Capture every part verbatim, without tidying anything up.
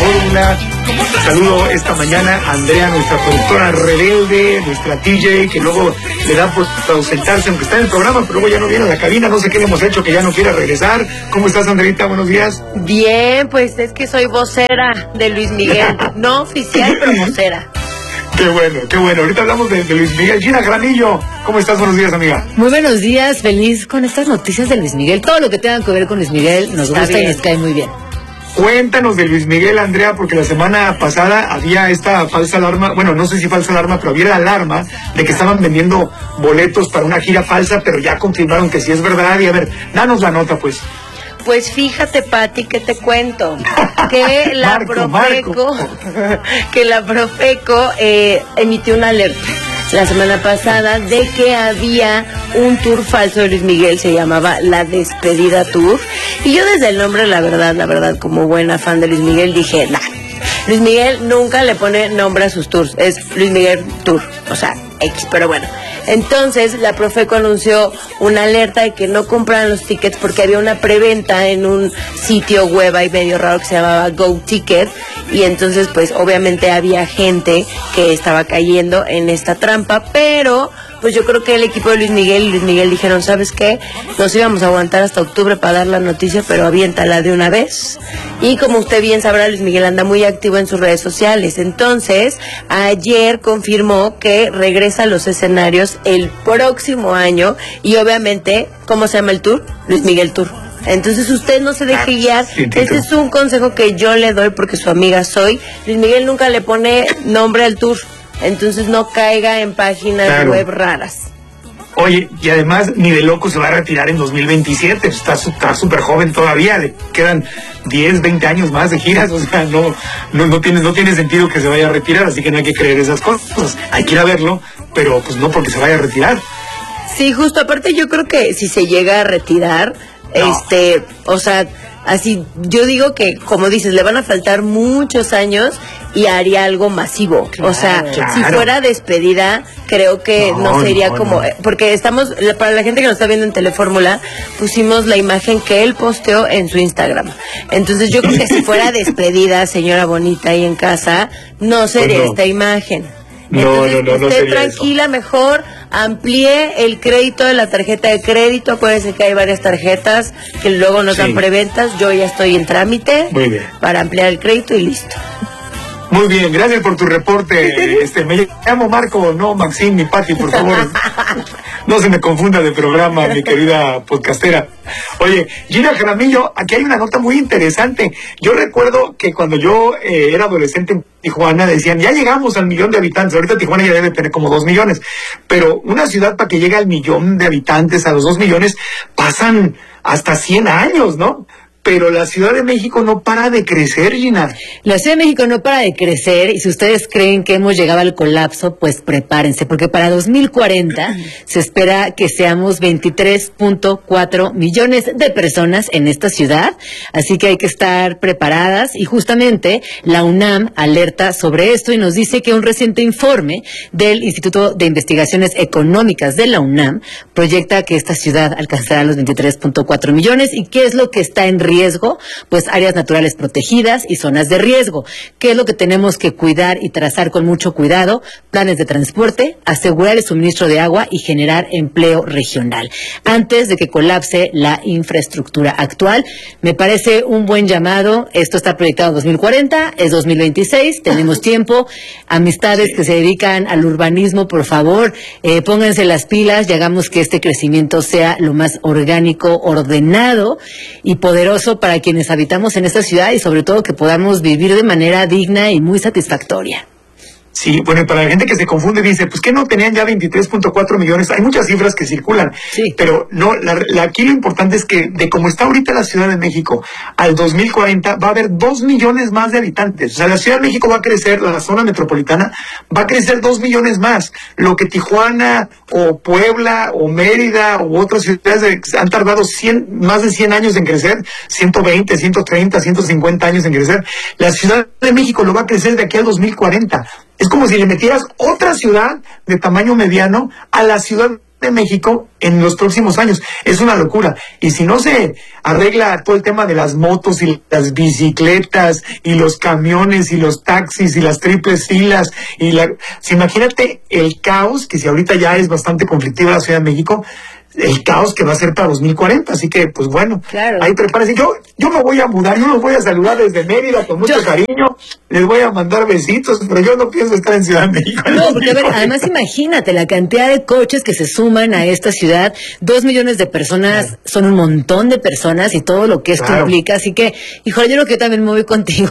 fórmula. Saludo esta mañana a Andrea, nuestra productora rebelde, nuestra T J, que luego le da por ausentarse, aunque está en el programa, pero luego ya no viene a la cabina, no sé qué le hemos hecho, que ya no quiere regresar. ¿Cómo estás, Andreita? Buenos días. Bien, pues es que soy vocera de Luis Miguel, no oficial, pero vocera. Qué bueno, qué bueno. Ahorita hablamos de, de Luis Miguel. Gina Jaramillo, ¿cómo estás? Buenos días, amiga. Muy buenos días, feliz con estas noticias de Luis Miguel. Todo lo que tenga que ver con Luis Miguel nos Está gusta bien. y nos cae muy bien. Cuéntanos de Luis Miguel, Andrea, porque la semana pasada había esta falsa alarma, bueno, no sé si falsa alarma, pero había la alarma de que estaban vendiendo boletos para una gira falsa, pero ya confirmaron que sí es verdad. Y a ver, danos la nota, pues. Pues fíjate, Pati, que te cuento que la Marco, Profeco, que la Profeco eh, emitió una alerta la semana pasada de que había un tour falso de Luis Miguel, se llamaba La Despedida Tour, y yo desde el nombre, la verdad, la verdad, como buena fan de Luis Miguel, dije, nah, Luis Miguel nunca le pone nombre a sus tours, es Luis Miguel Tour, o sea, X, pero bueno. Entonces la Profeco anunció una alerta de que no compraran los tickets porque había una preventa en un sitio web ahí medio raro que se llamaba Go Ticket, y entonces pues obviamente había gente que estaba cayendo en esta trampa, pero pues yo creo que el equipo de Luis Miguel y Luis Miguel dijeron, ¿sabes qué? Nos íbamos a aguantar hasta octubre para dar la noticia, pero aviéntala de una vez. Y como usted bien sabrá, Luis Miguel anda muy activo en sus redes sociales. Entonces, ayer confirmó que regresa a los escenarios el próximo año, y obviamente, ¿cómo se llama el tour? Luis Miguel Tour. Entonces usted no se deje guiar. Este es un consejo que yo le doy porque su amiga soy. Luis Miguel nunca le pone nombre al tour, entonces no caiga en páginas claro. web raras. Oye, y además ni de loco se va a retirar en dos mil veintisiete, está súper joven todavía, le quedan diez, veinte años más de giras, o sea, no, no, no, tiene, no tiene sentido que se vaya a retirar, así que no hay que creer esas cosas, hay que ir a verlo, pero pues no porque se vaya a retirar. Sí, justo, aparte yo creo que si se llega a retirar, no. este, o sea, así, yo digo que, como dices, le van a faltar muchos años y haría algo masivo. Claro, o sea, claro. Si fuera despedida, creo que no, no sería no, como... No. Porque estamos, para la gente que nos está viendo en Telefórmula, pusimos la imagen que él posteó en su Instagram. Entonces yo creo que si fuera despedida, señora bonita ahí en casa, no sería pues no. esta imagen. No, Entonces, no, no, no esté sería tranquila, eso. Mejor amplíe el crédito de la tarjeta de crédito. Acuérdense que hay varias tarjetas que luego nos sí. dan preventas. Yo ya estoy en trámite para ampliar el crédito y listo. Muy bien, gracias por tu reporte. Este, me llamo Marco, no Maxine ni Pati, por favor. No se me confunda de programa, mi querida podcastera. Oye, Gina Jaramillo, aquí hay una nota muy interesante. Yo recuerdo que cuando yo eh, era adolescente en Tijuana decían, ya llegamos al millón de habitantes. Ahorita Tijuana ya debe tener como dos millones. Pero una ciudad para que llegue al millón de habitantes, a los dos millones, pasan hasta cien años, ¿no? Pero la Ciudad de México no para de crecer, Gina. La Ciudad de México no para de crecer, y si ustedes creen que hemos llegado al colapso, pues prepárense, porque para dos mil cuarenta se espera que seamos veintitrés punto cuatro millones de personas en esta ciudad, así que hay que estar preparadas, y justamente la UNAM alerta sobre esto y nos dice que un reciente informe del Instituto de Investigaciones Económicas de la UNAM proyecta que esta ciudad alcanzará los veintitrés punto cuatro millones. ¿Y qué es lo que está en riesgo? riesgo, pues áreas naturales protegidas y zonas de riesgo. ¿Qué es lo que tenemos que cuidar y trazar con mucho cuidado? Planes de transporte, asegurar el suministro de agua y generar empleo regional. Antes de que colapse la infraestructura actual, me parece un buen llamado. Esto está proyectado en dos mil cuarenta, es dos mil veintiséis, tenemos tiempo. Amistades que se dedican al urbanismo, por favor, eh, pónganse las pilas y hagamos que este crecimiento sea lo más orgánico, ordenado y poderoso para quienes habitamos en esta ciudad, y sobre todo que podamos vivir de manera digna y muy satisfactoria. Sí, bueno, y para la gente que se confunde dice, pues que no tenían ya veintitrés punto cuatro millones, hay muchas cifras que circulan, sí. pero no, la, la, aquí lo importante es que de como está ahorita la Ciudad de México, al dos mil cuarenta va a haber dos millones más de habitantes. O sea, la Ciudad de México va a crecer, la zona metropolitana va a crecer dos millones más, lo que Tijuana o Puebla o Mérida u otras ciudades han tardado cien, más de cien años en crecer, ciento veinte, ciento treinta, ciento cincuenta años en crecer. La Ciudad de México lo va a crecer de aquí al dos mil cuarenta. Es como si le metieras otra ciudad de tamaño mediano a la Ciudad de México en los próximos años. Es una locura. Y si no se arregla todo el tema de las motos y las bicicletas y los camiones y los taxis y las triples filas y la... Si imagínate el caos, que si ahorita ya es bastante conflictiva la Ciudad de México, el caos que va a ser para dos mil cuarenta, así que pues bueno, claro. Ahí prepárense. Yo, yo me voy a mudar, yo los voy a saludar desde Mérida con mucho yo... cariño, les voy a mandar besitos, pero yo no pienso estar en Ciudad de México. No, porque a ver, además imagínate la cantidad de coches que se suman a esta ciudad, dos millones de personas, claro. Son un montón de personas y todo lo que esto claro. implica, así que, híjole, yo creo que yo también me voy contigo.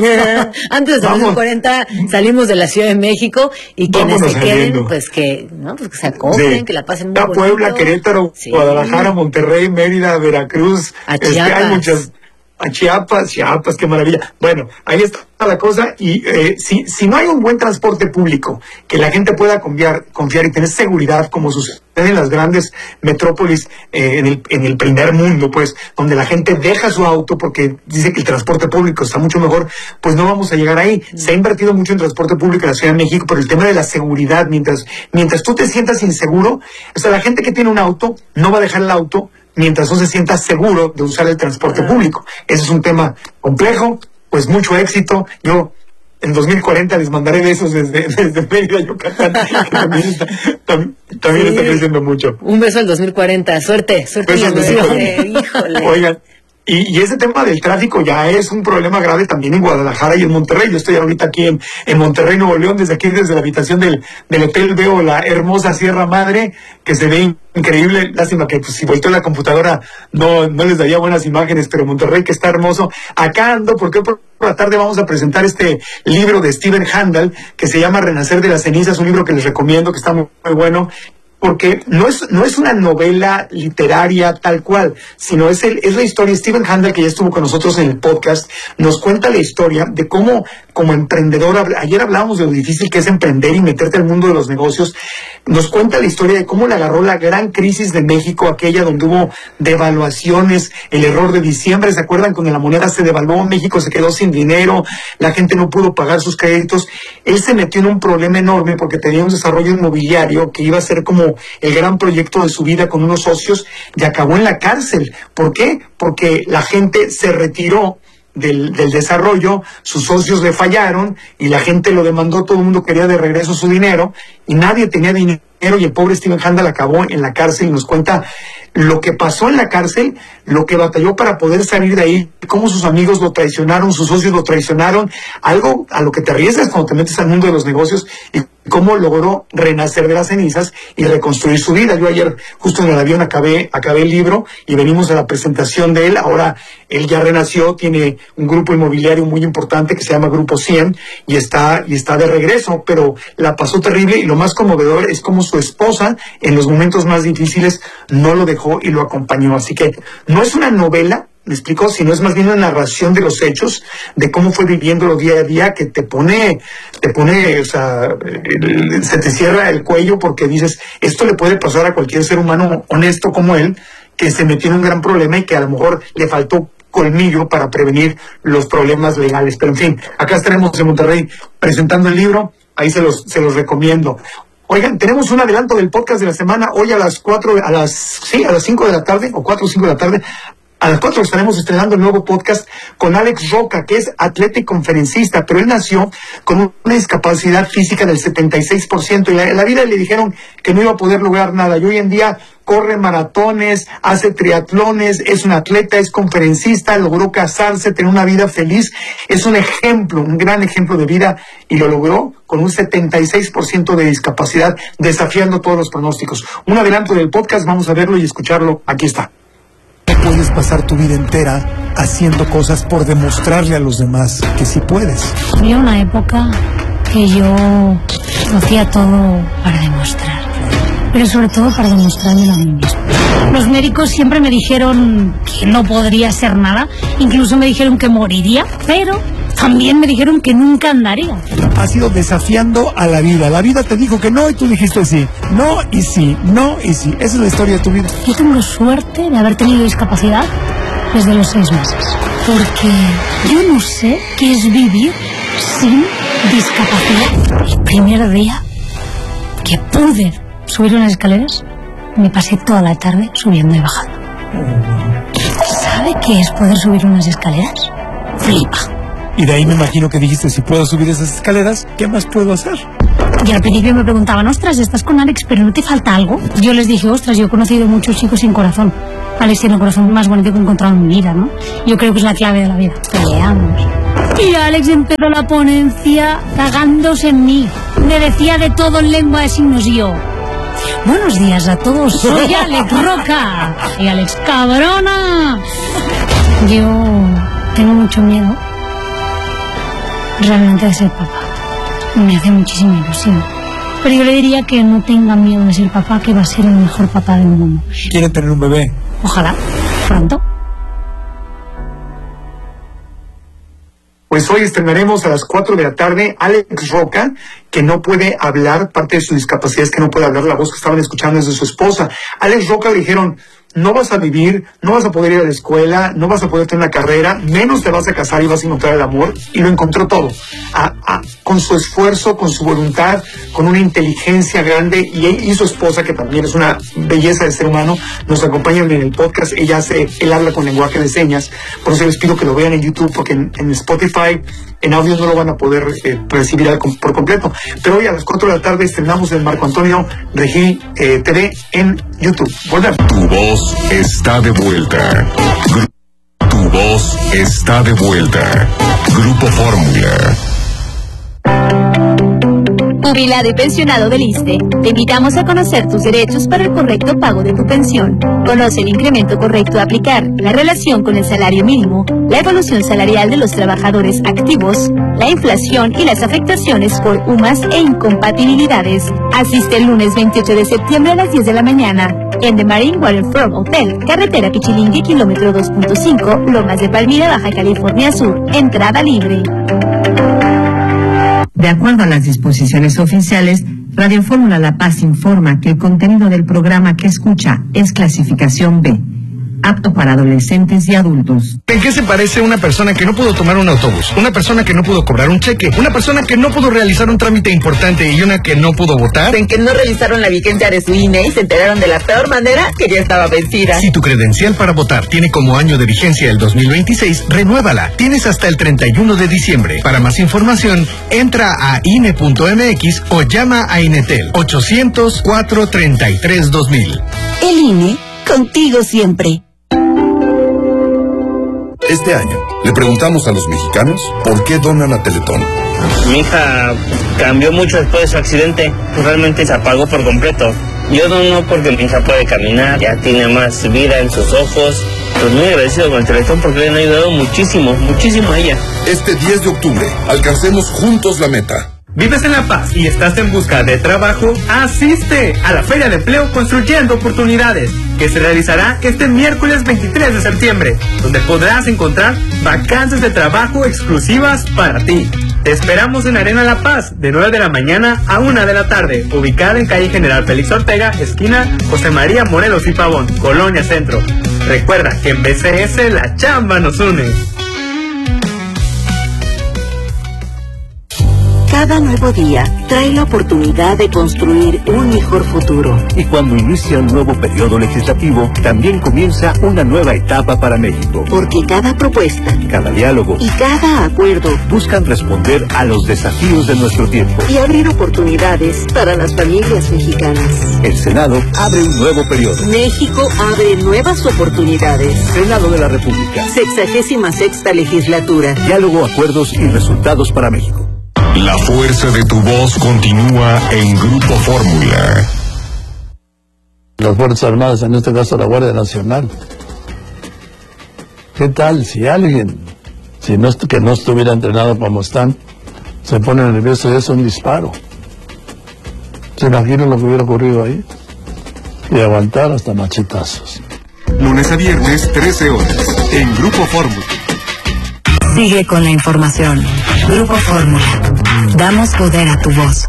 Antes de dos mil cuarenta salimos de la Ciudad de México y quienes Vámonos se queden, saliendo. pues que, ¿no? Pues que se acoplen, sí. que la pasen muy bonito. Puebla, Querétaro, Sí. Guadalajara, Monterrey, Mérida, Veracruz, a este, hay muchas, a Chiapas, Chiapas, qué maravilla. Bueno, ahí está la cosa y eh, si, si no hay un buen transporte público que la gente pueda confiar, confiar y tener seguridad como sucede en las grandes metrópolis eh, en, el, en el primer mundo, pues, donde la gente deja su auto porque dice que el transporte público está mucho mejor, pues no vamos a llegar ahí. Se ha invertido mucho en transporte público en la Ciudad de México por el tema de la seguridad. Mientras, mientras tú te sientas inseguro, o sea, la gente que tiene un auto no va a dejar el auto mientras no se sienta seguro de usar el transporte público. Ese es un tema complejo, pues mucho éxito. Yo en dos mil cuarenta les mandaré besos desde, desde Mérida, Yucatán, que también está, tam, también sí. está creciendo mucho. Un beso al dos mil cuarenta, suerte, suerte en la misión. Híjole. Oigan, y, y ese tema del tráfico ya es un problema grave también en Guadalajara y en Monterrey. Yo estoy ahorita aquí en, en Monterrey, Nuevo León, desde aquí, desde la habitación del, del hotel, veo la hermosa Sierra Madre, que se ve increíble. Lástima que pues, si volteo la computadora no, no les daría buenas imágenes, pero Monterrey que está hermoso. Acá ando porque por la tarde vamos a presentar este libro de Stephen Handel que se llama Renacer de las cenizas, un libro que les recomiendo, que está muy, muy bueno, porque no es, no es una novela literaria tal cual, sino es, el, es la historia. Stephen Handel, que ya estuvo con nosotros en el podcast, nos cuenta la historia de cómo, como emprendedor, ayer hablábamos de lo difícil que es emprender y meterte al mundo de los negocios, nos cuenta la historia de cómo le agarró la gran crisis de México, aquella donde hubo devaluaciones, el error de diciembre, ¿se acuerdan? Cuando la moneda se devaluó, México se quedó sin dinero, la gente no pudo pagar sus créditos. Él se metió en un problema enorme porque tenía un desarrollo inmobiliario que iba a ser como el gran proyecto de su vida con unos socios y acabó en la cárcel. ¿Por qué? Porque la gente se retiró del, del desarrollo, sus socios le fallaron y la gente lo demandó, todo el mundo quería de regreso su dinero y nadie tenía dinero y el pobre Stephen Handel acabó en la cárcel y nos cuenta lo que pasó en la cárcel, lo que batalló para poder salir de ahí, cómo sus amigos lo traicionaron, sus socios lo traicionaron, algo a lo que te arriesgas cuando te metes al mundo de los negocios y cómo logró renacer de las cenizas y reconstruir su vida. Yo ayer justo en el avión acabé, acabé el libro y venimos a la presentación de él. Ahora él ya renació, tiene un grupo inmobiliario muy importante que se llama Grupo cien y está, y está de regreso, pero la pasó terrible y lo más conmovedor es cómo su esposa en los momentos más difíciles no lo dejó y lo acompañó. Así que no es una novela, me explico, sino es más bien una narración de los hechos, de cómo fue viviéndolo día a día, que te pone, te pone, o sea, se te cierra el cuello porque dices, esto le puede pasar a cualquier ser humano honesto como él, que se metió en un gran problema y que a lo mejor le faltó colmillo para prevenir los problemas legales. Pero en fin, acá estaremos en Monterrey presentando el libro, ahí se los, se los recomiendo. Oigan, tenemos un adelanto del podcast de la semana, hoy a las cuatro, a las, sí, a las cinco de la tarde, o cuatro o cinco de la tarde, a las cuatro estaremos estrenando el nuevo podcast con Alex Roca, que es atleta y conferencista, pero él nació con una discapacidad física del setenta y seis por ciento y en la vida le dijeron que no iba a poder lograr nada. Y hoy en día corre maratones, hace triatlones, es un atleta, es conferencista, logró casarse, tener una vida feliz. Es un ejemplo, un gran ejemplo de vida y lo logró con un setenta y seis por ciento de discapacidad, desafiando todos los pronósticos. Un adelanto del podcast, vamos a verlo y escucharlo. Aquí está. Puedes pasar tu vida entera haciendo cosas por demostrarle a los demás que sí puedes. Había una época que yo lo hacía todo para demostrar, pero sobre todo para demostrarme a mí mismo. Los médicos siempre me dijeron que no podría ser nada, incluso me dijeron que moriría, pero también me dijeron que nunca andaría. Has ido desafiando a la vida. La vida te dijo que no y tú dijiste sí. No y sí, no y sí. Esa es la historia de tu vida. Yo tengo suerte de haber tenido discapacidad desde los seis meses. Porque yo no sé qué es vivir sin discapacidad. El primer día que pude subir unas escaleras, Me pasé toda la tarde subiendo y bajando. ¿Sabe qué es poder subir unas escaleras? Flipa. Y de ahí me imagino que dijiste, si puedo subir esas escaleras, ¿qué más puedo hacer? Y al principio me preguntaban, ostras, estás con Alex, pero ¿no te falta algo? Yo les dije, ostras, yo he conocido muchos chicos sin corazón. Alex tiene el corazón más bonito que he encontrado en mi vida, ¿no? Yo creo que es la clave de la vida. Peleamos. Y Alex empezó la ponencia cagándose en mí. Me decía de todo en lengua de signos y yo. Buenos días a todos, soy Alex Roca. Y Alex, cabrona. Yo tengo mucho miedo realmente de ser papá. Me hace muchísima ilusión. Pero yo le diría que no tenga miedo de ser papá, que va a ser el mejor papá del mundo. ¿Quiere tener un bebé? Ojalá, pronto. Pues hoy estrenaremos a las cuatro de la tarde Alex Roca, que no puede hablar, parte de su discapacidad es que no puede hablar, la voz que estaban escuchando es de su esposa. Alex Roca le dijeron, no vas a vivir, no vas a poder ir a la escuela, no vas a poder tener una carrera, menos te vas a casar y vas a encontrar el amor, y lo encontró todo, a, a, con su esfuerzo, con su voluntad, con una inteligencia grande, y él y su esposa, que también es una belleza de ser humano, nos acompañan en el podcast. Ella hace, él habla con lenguaje de señas, por eso les pido que lo vean en YouTube, porque en, en Spotify, en audio no lo van a poder eh, recibir al, por completo, pero hoy a las cuatro de la tarde estrenamos el Marco Antonio Regil eh, T V en YouTube. Volvemos. Tu voz está de vuelta. Gru- Tu voz está de vuelta. Grupo Fórmula. Jubilado y pensionado del ISSSTE, te invitamos a conocer tus derechos para el correcto pago de tu pensión. Conoce el incremento correcto a aplicar, la relación con el salario mínimo, la evolución salarial de los trabajadores activos, la inflación y las afectaciones por U M A S e incompatibilidades. Asiste el lunes veintiocho de septiembre a las diez de la mañana en The Marine Waterfront Hotel, carretera Pichilingue, kilómetro dos punto cinco, Lomas de Palmira, Baja California Sur. Entrada libre. De acuerdo a las disposiciones oficiales, Radio Fórmula La Paz informa que el contenido del programa que escucha es clasificación B, apto para adolescentes y adultos. ¿En qué se parece una persona que no pudo tomar un autobús? Una persona que no pudo cobrar un cheque, una persona que no pudo realizar un trámite importante y una que no pudo votar. En que no revisaron la vigencia de su I N E y se enteraron de la peor manera que ya estaba vencida. Si tu credencial para votar tiene como año de vigencia el dos mil veintiséis, renuévala. Tienes hasta el treinta y uno de diciembre. Para más información, entra a I N E punto M X o llama a Inetel ochocientos, cuatrocientos treinta y tres, dos mil. El I N E, contigo siempre. Este año le preguntamos a los mexicanos por qué donan a Teletón. Mi hija cambió mucho después de su accidente, realmente se apagó por completo. Yo dono porque mi hija puede caminar, ya tiene más vida en sus ojos. Pues muy agradecido con el Teletón porque le han ayudado muchísimo, muchísimo a ella. Este diez de octubre, alcancemos juntos la meta. ¿Vives en La Paz y estás en busca de trabajo? ¡Asiste a la Feria de Empleo Construyendo Oportunidades, que se realizará este miércoles veintitrés de septiembre, donde podrás encontrar vacantes de trabajo exclusivas para ti. Te esperamos en Arena La Paz, de nueve de la mañana a una de la tarde, ubicada en calle General Félix Ortega, esquina José María Morelos y Pavón, Colonia Centro. Recuerda que en B C S la chamba nos une. Cada nuevo día trae la oportunidad de construir un mejor futuro. Y cuando inicia un nuevo periodo legislativo, también comienza una nueva etapa para México. Porque cada propuesta, cada diálogo y cada acuerdo buscan responder a los desafíos de nuestro tiempo y abrir oportunidades para las familias mexicanas. El Senado abre un nuevo periodo. México abre nuevas oportunidades. Senado de la República. Sexagésima sexta legislatura. Diálogo, acuerdos y resultados para México. La fuerza de tu voz continúa en Grupo Fórmula. Las Fuerzas Armadas, en este caso la Guardia Nacional. ¿Qué tal si alguien, si no que no estuviera entrenado como están, se pone nervioso y hace un disparo? ¿Se imaginan lo que hubiera ocurrido ahí? Y aguantar hasta machetazos. Lunes a viernes, trece horas, en Grupo Fórmula. Sigue con la información. Grupo Fórmula. Damos poder a tu voz.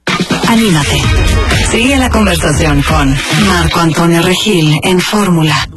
Anímate. Sigue la conversación con Marco Antonio Regil en Fórmula.